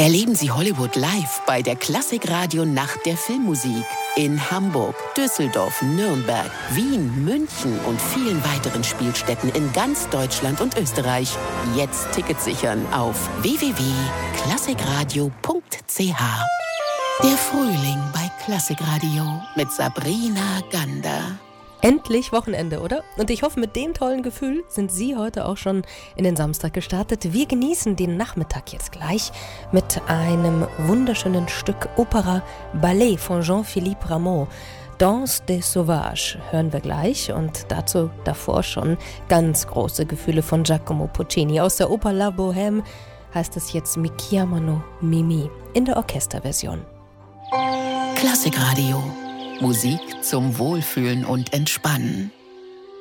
Erleben Sie Hollywood live bei der Klassikradio Nacht der Filmmusik in Hamburg, Düsseldorf, Nürnberg, Wien, München und vielen weiteren Spielstätten in ganz Deutschland und Österreich. Jetzt Tickets sichern auf www.klassikradio.ch. Der Frühling bei Klassikradio mit Sabrina Gander. Endlich Wochenende, oder? Und ich hoffe, mit dem tollen Gefühl sind Sie heute auch schon in den Samstag gestartet. Wir genießen den Nachmittag jetzt gleich mit einem wunderschönen Stück Opera Ballet von Jean-Philippe Rameau. Danse des Sauvages hören wir gleich und dazu davor schon ganz große Gefühle von Giacomo Puccini. Aus der Oper La Bohème heißt es jetzt Mi chiamano Mimi in der Orchesterversion. Klassikradio. Musik zum Wohlfühlen und Entspannen.